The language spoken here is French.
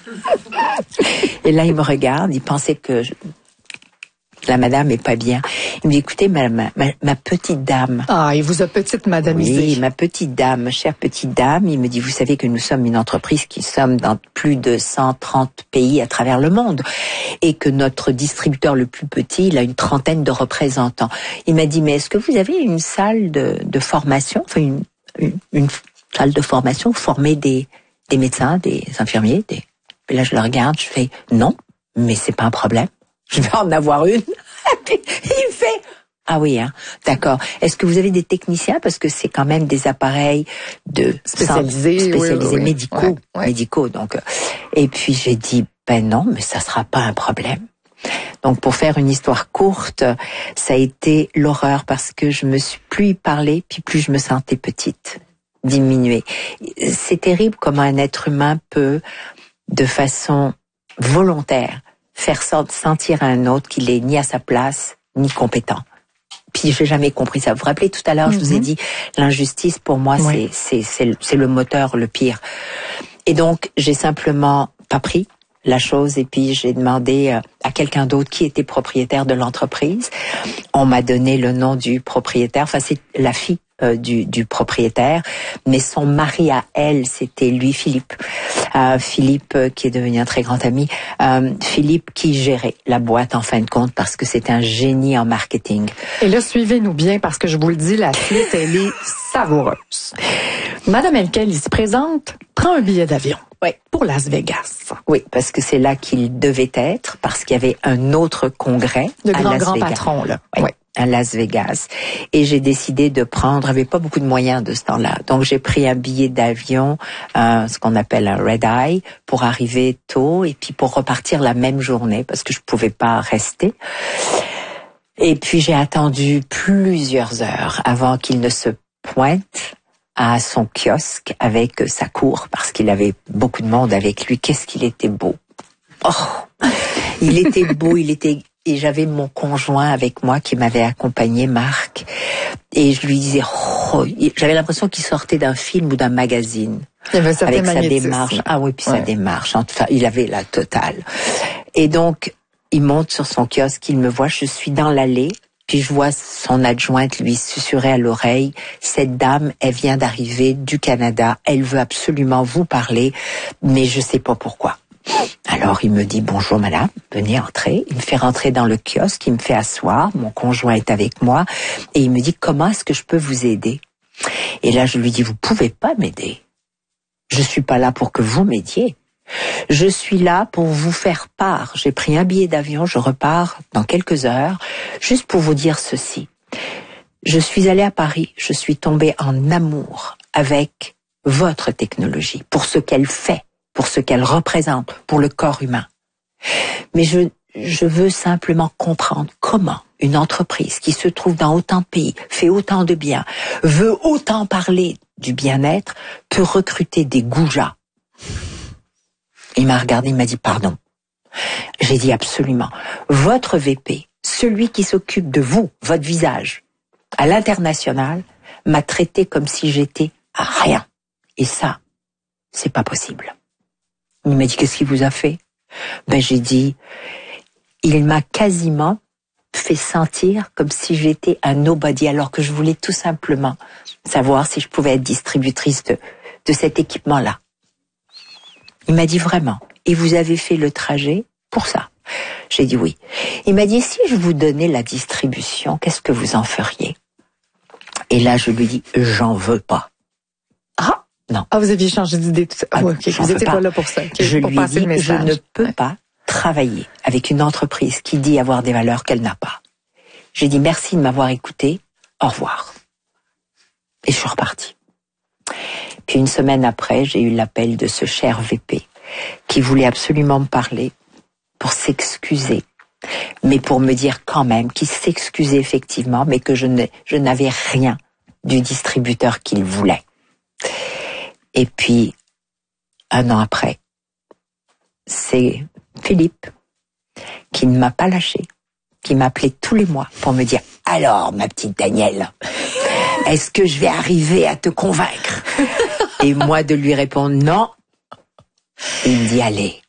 Et là, il me regarde, il pensait que la madame est pas bien. Il me dit, écoutez, ma petite dame. Ah, il vous a petite madamisé. Oui, ma petite dame, chère petite dame. Il me dit, vous savez que nous sommes une entreprise qui sommes dans plus de 130 pays à travers le monde. Et que notre distributeur le plus petit, il a une trentaine de représentants. Il m'a dit, mais est-ce que vous avez une salle de formation, enfin une salle de formation, former des médecins, des infirmiers, Et là, je le regarde, je fais, non, mais c'est pas un problème. Je vais en avoir une. Il fait, ah oui, hein, d'accord. Est-ce que vous avez des techniciens? Parce que c'est quand même des appareils spécialisés oui. médicaux. Donc, et puis j'ai dit, ben non, mais ça sera pas un problème. Donc, pour faire une histoire courte, ça a été l'horreur parce que je me suis plus y parler, puis plus je me sentais petite, diminuée. C'est terrible comment un être humain peut, de façon volontaire, faire sentir à un autre qu'il est ni à sa place, ni compétent. Puis j'ai jamais compris ça. Vous vous rappelez tout à l'heure, je vous ai dit, l'injustice pour moi, c'est le moteur le pire. Et donc, j'ai simplement pas pris la chose et puis j'ai demandé à quelqu'un d'autre qui était propriétaire de l'entreprise. On m'a donné le nom du propriétaire. Enfin, c'est la fille du propriétaire, mais son mari à elle, c'était lui, Philippe. Philippe, qui est devenu un très grand ami, Philippe qui gérait la boîte en fin de compte parce que c'est un génie en marketing. Et là, suivez-nous bien parce que je vous le dis, la suite, elle est savoureuse. Madame Henkel, il se présente, prend un billet d'avion. Oui. Pour Las Vegas. Oui, parce que c'est là qu'il devait être, parce qu'il y avait un autre congrès à Las grand Vegas. Patron, là. Oui. À Las Vegas. Et j'ai décidé de prendre, j'avais pas beaucoup de moyens de ce temps-là. Donc j'ai pris un billet d'avion, ce qu'on appelle un red eye, pour arriver tôt et puis pour repartir la même journée parce que je pouvais pas rester. Et puis j'ai attendu plusieurs heures avant qu'il ne se pointe à son kiosque avec sa cour parce qu'il avait beaucoup de monde avec lui. Qu'est-ce qu'il était beau. Oh, il était beau, et j'avais mon conjoint avec moi qui m'avait accompagné, Marc, et je lui disais, j'avais l'impression qu'il sortait d'un film ou d'un magazine. Avec sa démarche. Ah oui, puis sa démarche. Enfin, il avait la totale. Et donc, il monte sur son kiosque, il me voit, je suis dans l'allée, puis je vois son adjointe lui susurrer à l'oreille, cette dame, elle vient d'arriver du Canada, elle veut absolument vous parler, mais je sais pas pourquoi. Alors il me dit bonjour madame, venez entrer. Il me fait rentrer dans le kiosque, il me fait asseoir, mon conjoint est avec moi et il me dit comment est-ce que je peux vous aider? Et là je lui dis vous pouvez pas m'aider. Je suis pas là pour que vous m'aidiez. Je suis là pour vous faire part. J'ai pris un billet d'avion, je repars dans quelques heures, juste pour vous dire ceci. Je suis allée à Paris, je suis tombée en amour avec votre technologie, pour ce qu'elle fait, pour ce qu'elle représente, pour le corps humain. Mais je veux simplement comprendre comment une entreprise qui se trouve dans autant de pays, fait autant de bien, veut autant parler du bien-être, peut recruter des goujats. Il m'a regardé, il m'a dit pardon. J'ai dit absolument. Votre VP, celui qui s'occupe de vous, votre visage, à l'international, m'a traité comme si j'étais rien. Et ça, c'est pas possible. Il m'a dit, qu'est-ce qu'il vous a fait? Ben, j'ai dit, il m'a quasiment fait sentir comme si j'étais un nobody, alors que je voulais tout simplement savoir si je pouvais être distributrice de cet équipement-là. Il m'a dit vraiment, et vous avez fait le trajet pour ça? J'ai dit oui. Il m'a dit, si je vous donnais la distribution, qu'est-ce que vous en feriez? Et là, je lui dis, j'en veux pas. Ah! Non. Ah, vous aviez changé d'idée tout ça. Ah, okay. Vous n'étiez pas là pour ça. Okay. Je pour lui ai dit, le je ne peux pas travailler avec une entreprise qui dit avoir des valeurs qu'elle n'a pas. J'ai dit merci de m'avoir écouté. Au revoir. Et je suis repartie. Puis une semaine après, j'ai eu l'appel de ce cher VP qui voulait absolument me parler pour s'excuser, mais pour me dire quand même qu'il s'excusait effectivement, mais que je n'avais rien du distributeur qu'il voulait. Et puis, 1 an après, c'est Philippe qui ne m'a pas lâché, qui m'appelait tous les mois pour me dire « Alors, ma petite Danielle, est-ce que je vais arriver à te convaincre ?» Et moi de lui répondre « Non ». Il me dit « Allez,